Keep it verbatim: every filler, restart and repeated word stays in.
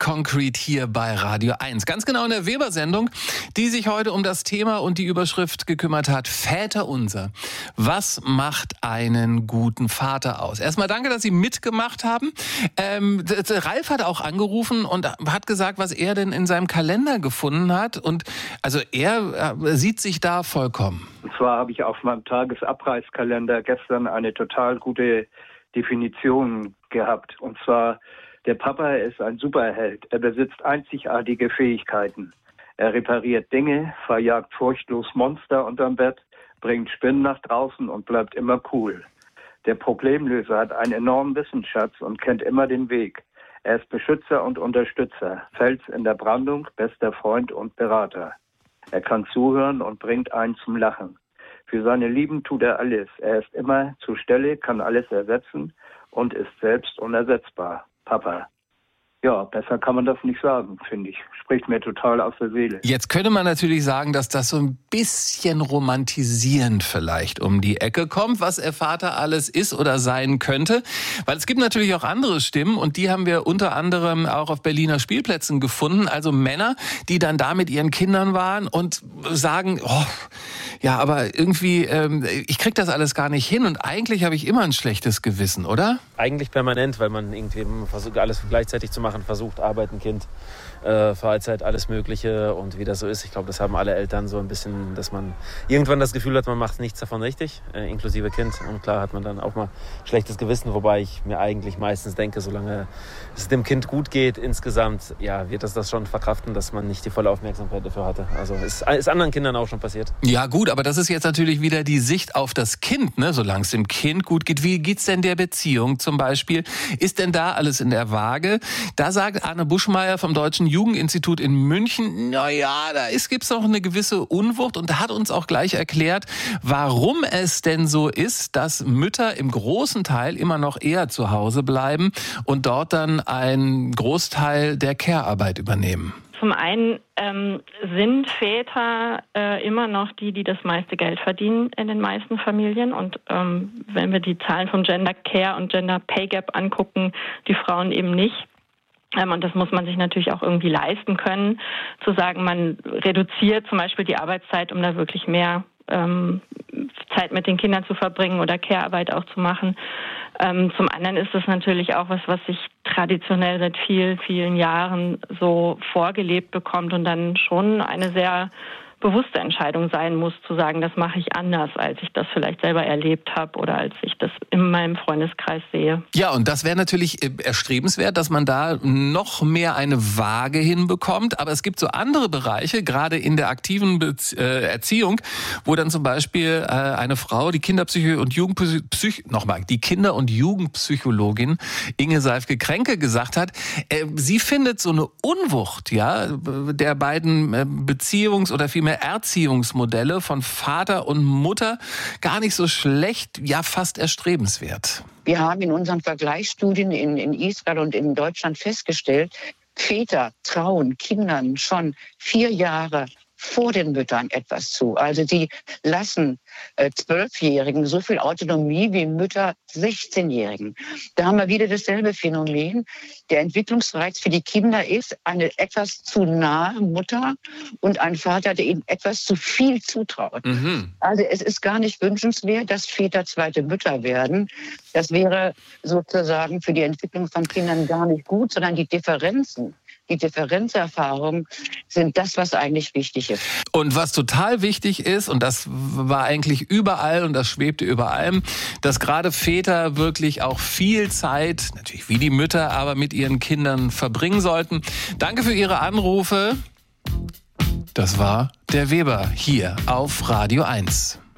Concrete hier bei Radio eins. Ganz genau in der Weber-Sendung, die sich heute um das Thema und die Überschrift gekümmert hat: Väterunser. Was macht einen guten Vater aus? Erstmal danke, dass Sie mitgemacht haben. Ähm, Ralf hat auch angerufen und hat gesagt, was er denn in seinem Kalender gefunden hat. Und also er äh, sieht sich da vollkommen. Und zwar habe ich auf meinem Tagesabreißkalender gestern eine total gute Definition gehabt. Und zwar: Der Papa ist ein Superheld. Er besitzt einzigartige Fähigkeiten. Er repariert Dinge, verjagt furchtlos Monster unterm Bett, bringt Spinnen nach draußen und bleibt immer cool. Der Problemlöser hat einen enormen Wissensschatz und kennt immer den Weg. Er ist Beschützer und Unterstützer, Fels in der Brandung, bester Freund und Berater. Er kann zuhören und bringt einen zum Lachen. Für seine Lieben tut er alles. Er ist immer zur Stelle, kann alles ersetzen und ist selbst unersetzbar. Papa. Ja, besser kann man das nicht sagen, finde ich. Spricht mir total aus der Seele. Jetzt könnte man natürlich sagen, dass das so ein bisschen romantisierend vielleicht um die Ecke kommt, was der Vater alles ist oder sein könnte. Weil es gibt natürlich auch andere Stimmen und die haben wir unter anderem auch auf Berliner Spielplätzen gefunden. Also Männer, die dann da mit ihren Kindern waren und sagen, oh, ja, aber irgendwie, ähm, ich krieg das alles gar nicht hin und eigentlich habe ich immer ein schlechtes Gewissen, oder? Eigentlich permanent, weil man irgendwie versucht, alles gleichzeitig zu machen, versucht, Arbeit, ein Kind, äh, Freizeit, alles Mögliche und wie das so ist. Ich glaube, das haben alle Eltern so ein bisschen, dass man irgendwann das Gefühl hat, man macht nichts davon richtig, äh, inklusive Kind. Und klar hat man dann auch mal schlechtes Gewissen, wobei ich mir eigentlich meistens denke, solange es dem Kind gut geht insgesamt, ja, wird das das schon verkraften, dass man nicht die volle Aufmerksamkeit dafür hatte. Also ist, ist anderen Kindern auch schon passiert. Ja gut, aber das ist jetzt natürlich wieder die Sicht auf das Kind, ne? Solange es dem Kind gut geht. Wie geht's denn der Beziehung zum Beispiel? Ist denn da alles in der Waage? Da sagt Arne Buschmeier vom Deutschen Jugendinstitut in München, naja, da gibt es noch eine gewisse Unwucht und hat uns auch gleich erklärt, warum es denn so ist, dass Mütter im großen Teil immer noch eher zu Hause bleiben und dort dann einen Großteil der Care-Arbeit übernehmen. Zum einen ähm, sind Väter äh, immer noch die, die das meiste Geld verdienen in den meisten Familien. Und ähm, wenn wir die Zahlen von Gender Care und Gender Pay Gap angucken, die Frauen eben nicht. Ähm, und das muss man sich natürlich auch irgendwie leisten können, zu sagen, man reduziert zum Beispiel die Arbeitszeit, um da wirklich mehr ähm, Zeit mit den Kindern zu verbringen oder Care-Arbeit auch zu machen. Ähm, zum anderen ist es natürlich auch was, was sich traditionell seit vielen, vielen Jahren so vorgelebt bekommt und dann schon eine sehr bewusste Entscheidung sein muss, zu sagen, das mache ich anders, als ich das vielleicht selber erlebt habe oder als ich das in meinem Freundeskreis sehe. Ja, und das wäre natürlich erstrebenswert, dass man da noch mehr eine Waage hinbekommt. Aber es gibt so andere Bereiche, gerade in der aktiven Bezie- äh, Erziehung, wo dann zum Beispiel äh, eine Frau, die Kinderpsycho- und Jugendpsych- nochmal, die Kinder- und Jugendpsychologin Inge Seifke-Kränke gesagt hat, äh, sie findet so eine Unwucht, ja, der beiden äh, Beziehungs- oder vielmehr Erziehungsmodelle von Vater und Mutter gar nicht so schlecht, ja fast erstrebenswert. Wir haben in unseren Vergleichsstudien in, in Israel und in Deutschland festgestellt, Väter trauen Kindern schon vier Jahre vor den Müttern etwas zu. Also die lassen äh, Zwölfjährigen so viel Autonomie wie Mütter sechzehnjährigen. Da haben wir wieder dasselbe Phänomen. Der Entwicklungsreiz für die Kinder ist eine etwas zu nahe Mutter und ein Vater, der ihnen etwas zu viel zutraut. Mhm. Also es ist gar nicht wünschenswert, dass Väter zweite Mütter werden. Das wäre sozusagen für die Entwicklung von Kindern gar nicht gut, sondern die Differenzen, die Differenzerfahrungen sind das, was eigentlich wichtig ist. Und was total wichtig ist, und das war eigentlich überall und das schwebte über allem, dass gerade Väter wirklich auch viel Zeit, natürlich wie die Mütter, aber mit ihren Kindern verbringen sollten. Danke für Ihre Anrufe. Das war der Weber hier auf Radio eins.